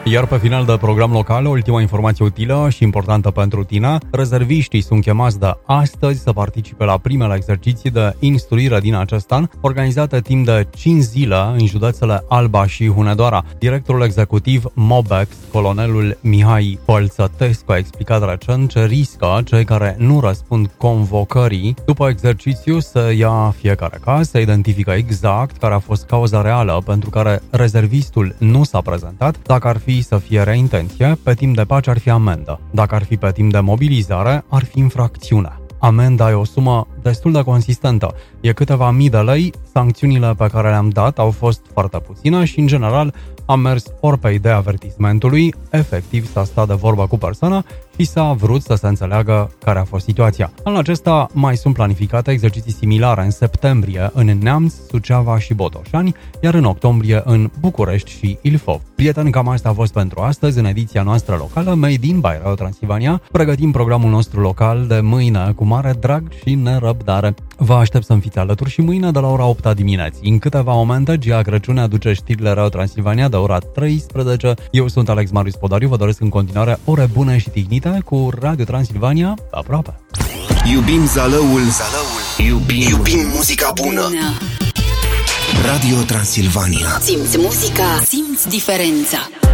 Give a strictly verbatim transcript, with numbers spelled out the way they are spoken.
Iar pe final de program local, o ultimă informație utilă și importantă pentru tine. Rezerviștii sunt chemați de astăzi să participe la primele exerciții de instruire din acest an, organizate timp de cinci zile în județele Alba și Hunedoara. Directorul executiv Mobex, colonelul Mihai Pălțătescu, a explicat recent ce riscă cei care nu răspund convocării. După exercițiu să ia fiecare caz, să identifică exact care a fost cauza reală pentru care rezervistul nu s-a prezentat. Dacă ar fi să fie rea intenție, pe timp de pace ar fi amendă. Dacă ar fi pe timp de mobilizare, ar fi infracțiune. Amenda e o sumă destul de consistentă. E câteva mii de lei, sancțiunile pe care le-am dat au fost foarte puține și, în general, am mers ori pe ideea avertismentului, efectiv s-a stat de vorbă cu persoana și s-a vrut să se înțeleagă care a fost situația. Anul acesta mai sunt planificate exerciții similare în septembrie în Neamț, Suceava și Botoșani, iar în octombrie în București și Ilfov. Prieteni, cam asta a fost pentru astăzi în ediția noastră locală Made in by Radio Transilvania. Pregătim programul nostru local de mâine cu mare drag și nerăbdare. Vă aștept să-mi fiți alături și mâine de la ora opt dimineții. În câteva momente, Gia Crăciune aduce știrile Radio Transilvania de ora treisprezece. Eu sunt Alex Marius Podariu, vă doresc în continuare ore bune și tignite cu Radio Transilvania aproape. Iubim Zalăul, Zalăul. Iubim, Iubim muzica bună. Radio Transilvania. Simți muzica, simți diferența.